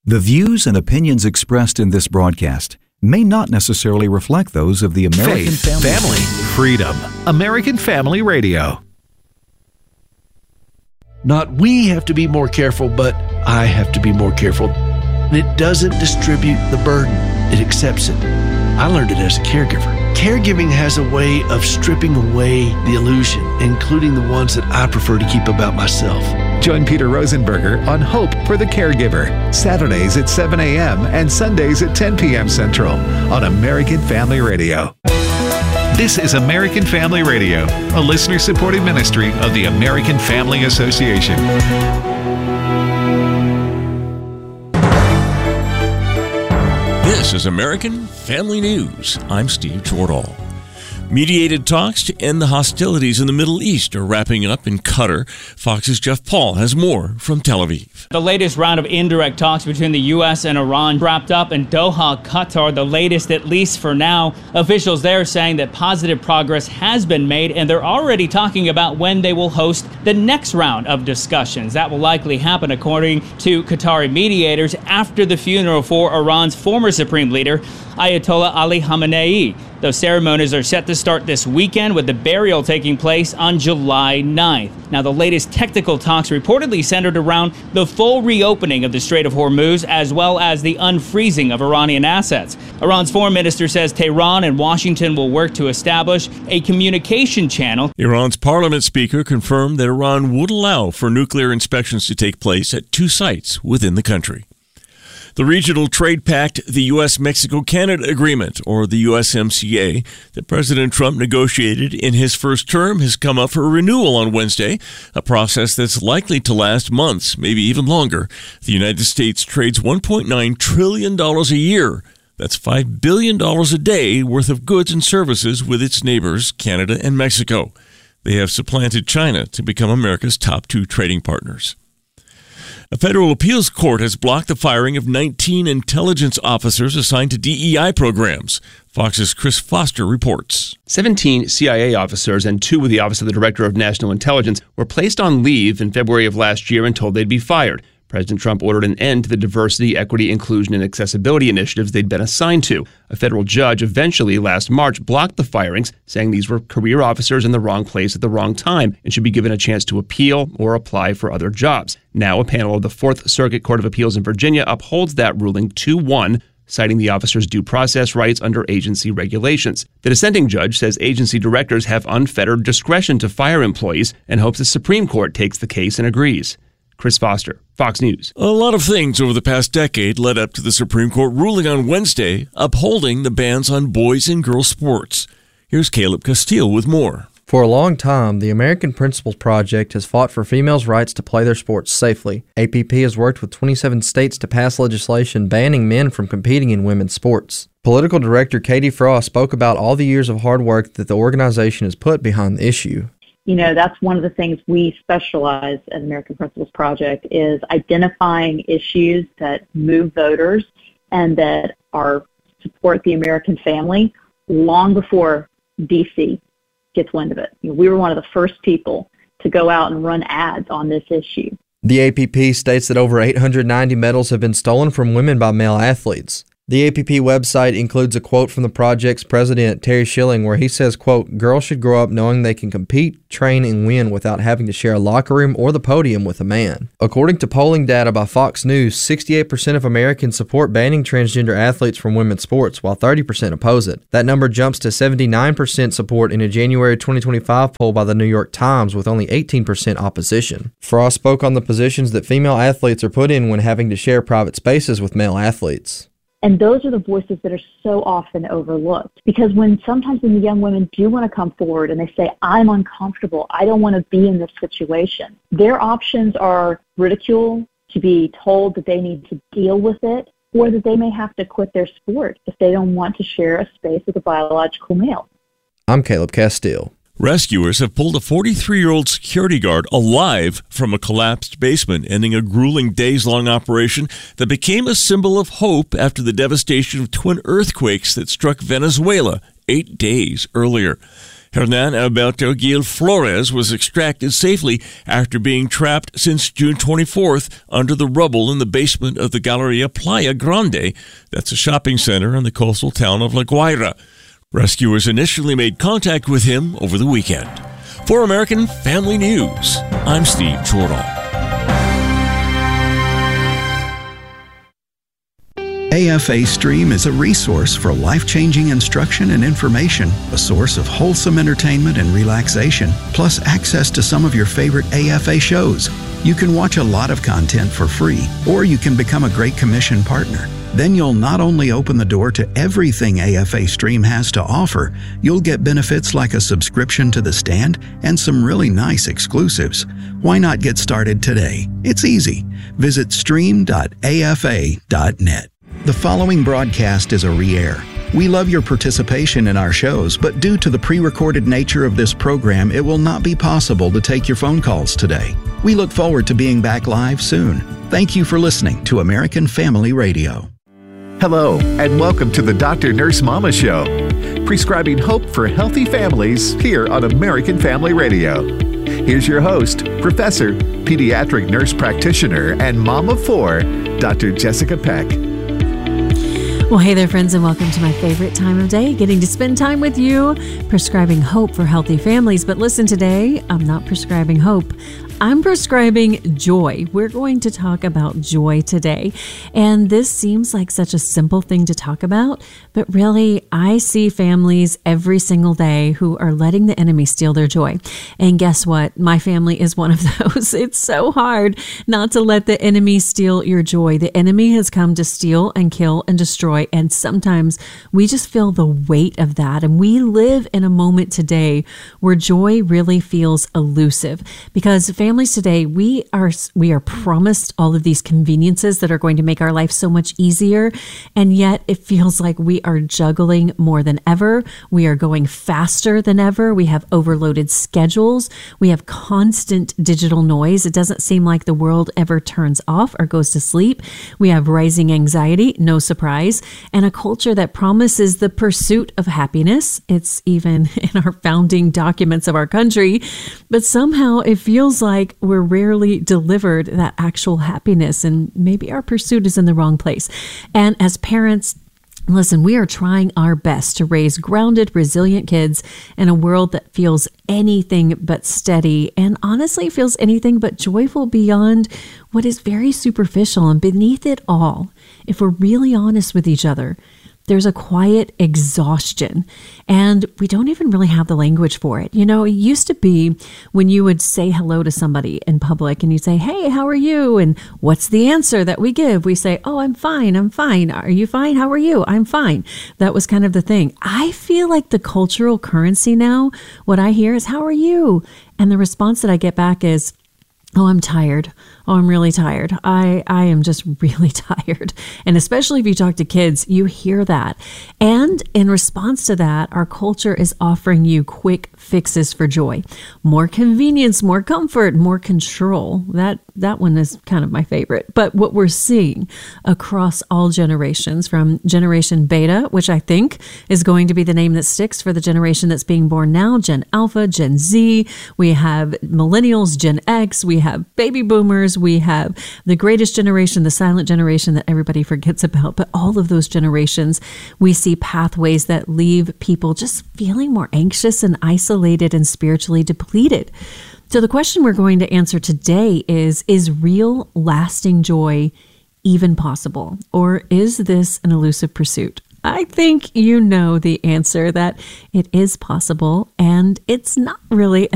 The views and opinions expressed in this broadcast may not necessarily reflect those of the American Family Freedom. American Family Radio. Not we have to be more careful, but I have to be more careful. It doesn't distribute the burden. It accepts it. I learned it as a caregiver. Caregiving has a way of stripping away the illusion, including the ones that I prefer to keep about myself. Join Peter Rosenberger on Hope for the Caregiver, Saturdays at 7 a.m. and Sundays at 10 p.m. Central on American Family Radio. This is American Family Radio, a listener-supported ministry of the American Family Association. This is American Family News. I'm Steve Jordahl. Mediated talks to end the hostilities in the Middle East are wrapping up in Qatar. Fox's Jeff Paul has more from Tel Aviv. The latest round of indirect talks between the U.S. and Iran wrapped up in Doha, Qatar, the latest at least for now. Officials there saying that positive progress has been made, and they're already talking about when they will host the next round of discussions. That will likely happen, according to Qatari mediators, after the funeral for Iran's former supreme leader, Ayatollah Ali Khamenei. Those ceremonies are set to start this weekend, with the burial taking place on July 9th. Now, the latest technical talks reportedly centered around the full reopening of the Strait of Hormuz, as well as the unfreezing of Iranian assets. Iran's foreign minister says Tehran and Washington will work to establish a communication channel. Iran's parliament speaker confirmed that Iran would allow for nuclear inspections to take place at 2 sites within the country. The regional trade pact, the U.S.-Mexico-Canada Agreement, or the USMCA, that President Trump negotiated in his first term, has come up for renewal on Wednesday, a process that's likely to last months, maybe even longer. The United States trades $1.9 trillion a year. That's $5 billion a day worth of goods and services with its neighbors, Canada and Mexico. They have supplanted China to become America's top 2 trading partners. A federal appeals court has blocked the firing of 19 intelligence officers assigned to DEI programs. Fox's Chris Foster reports. 17 CIA officers and 2 with the Office of the Director of National Intelligence were placed on leave in February of last year and told they'd be fired. President Trump ordered an end to the diversity, equity, inclusion, and accessibility initiatives they'd been assigned to. A federal judge eventually last March blocked the firings, saying these were career officers in the wrong place at the wrong time and should be given a chance to appeal or apply for other jobs. Now, a panel of the Fourth Circuit Court of Appeals in Virginia upholds that ruling 2-1, citing the officers' due process rights under agency regulations. The dissenting judge says agency directors have unfettered discretion to fire employees and hopes the Supreme Court takes the case and agrees. Chris Foster, Fox News. A lot of things over the past decade led up to the Supreme Court ruling on Wednesday, upholding the bans on boys and girls sports. Here's Caleb Castile with more. For a long time, the American Principles Project has fought for females' rights to play their sports safely. APP has worked with 27 states to pass legislation banning men from competing in women's sports. Political Director Katie Frost spoke about all the years of hard work that the organization has put behind the issue. You know, that's one of the things we specialize at American Principles Project is identifying issues that move voters and that support the American family long before D.C. gets wind of it. You know, we were one of the first people to go out and run ads on this issue. The APP states that over 890 medals have been stolen from women by male athletes. The APP website includes a quote from the project's president, Terry Schilling, where he says, quote, "Girls should grow up knowing they can compete, train, and win without having to share a locker room or the podium with a man." According to polling data by Fox News, 68% of Americans support banning transgender athletes from women's sports, while 30% oppose it. That number jumps to 79% support in a January 2025 poll by the New York Times, with only 18% opposition. Frost spoke on the positions that female athletes are put in when having to share private spaces with male athletes. And those are the voices that are so often overlooked. Because sometimes when the young women do want to come forward and they say, I'm uncomfortable, I don't want to be in this situation, their options are ridicule, to be told that they need to deal with it, or that they may have to quit their sport if they don't want to share a space with a biological male. I'm Caleb Castile. Rescuers have pulled a 43-year-old security guard alive from a collapsed basement, ending a grueling days-long operation that became a symbol of hope after the devastation of twin earthquakes that struck Venezuela 8 days earlier. Hernan Alberto Gil Flores was extracted safely after being trapped since June 24th under the rubble in the basement of the Galleria Playa Grande. That's a shopping center in the coastal town of La Guaira. Rescuers initially made contact with him over the weekend. For American Family News, I'm Steve Jordahl. AFA Stream is a resource for life-changing instruction and information, a source of wholesome entertainment and relaxation, plus access to some of your favorite AFA shows. You can watch a lot of content for free, or you can become a Great Commission partner. Then you'll not only open the door to everything AFA Stream has to offer, you'll get benefits like a subscription to The Stand and some really nice exclusives. Why not get started today? It's easy. Visit stream.afa.net. The following broadcast is a re-air. We love your participation in our shows, but due to the pre-recorded nature of this program, it will not be possible to take your phone calls today. We look forward to being back live soon. Thank you for listening to American Family Radio. Hello, and welcome to the Dr. Nurse Mama Show, prescribing hope for healthy families here on American Family Radio. Here's your host, Professor, Pediatric Nurse Practitioner, and Mom of 4, Dr. Jessica Peck. Well, hey there, friends, and welcome to my favorite time of day, getting to spend time with you, prescribing hope for healthy families. But listen, today, I'm not prescribing hope. I'm prescribing joy. We're going to talk about joy today. And this seems like such a simple thing to talk about, but really, I see families every single day who are letting the enemy steal their joy. And guess what? My family is one of those. It's so hard not to let the enemy steal your joy. The enemy has come to steal and kill and destroy. And sometimes we just feel the weight of that. And we live in a moment today where joy really feels elusive, because families today, we are promised all of these conveniences that are going to make our life so much easier. And yet it feels like we are juggling more than ever. We are going faster than ever. We have overloaded schedules. We have constant digital noise. It doesn't seem like the world ever turns off or goes to sleep. We have rising anxiety, no surprise, and a culture that promises the pursuit of happiness. It's even in our founding documents of our country, but somehow it feels like we're rarely delivered that actual happiness, and maybe our pursuit is in the wrong place. And as parents, listen, we are trying our best to raise grounded, resilient kids in a world that feels anything but steady and honestly feels anything but joyful beyond what is very superficial. And beneath it all, if we're really honest with each other, there's a quiet exhaustion, and we don't even really have the language for it. You know, it used to be when you would say hello to somebody in public and you say, "Hey, how are you?" And what's the answer that we give? We say, "Oh, I'm fine. I'm fine. Are you fine? How are you?" "I'm fine." That was kind of the thing. I feel like the cultural currency now, what I hear is, "How are you?" And the response that I get back is, "Oh, I'm tired. Oh, I'm really tired. I am just really tired." And especially if you talk to kids, you hear that. And in response to that, our culture is offering you quick fixes for joy. More convenience, more comfort, more control. That one is kind of my favorite. But what we're seeing across all generations, from Generation Beta, which I think is going to be the name that sticks for the generation that's being born now, Gen Alpha, Gen Z, we have Millennials, Gen X, we have Baby Boomers, we have the greatest generation, the silent generation that everybody forgets about. But all of those generations, we see pathways that leave people just feeling more anxious and isolated and spiritually depleted. So the question we're going to answer today is real, lasting joy even possible? Or is this an elusive pursuit? I think you know the answer, that it is possible, and it's not really